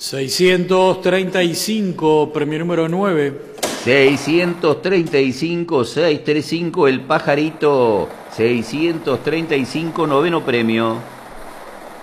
635, premio número 9. 635, 635, el pajarito. 635, noveno premio.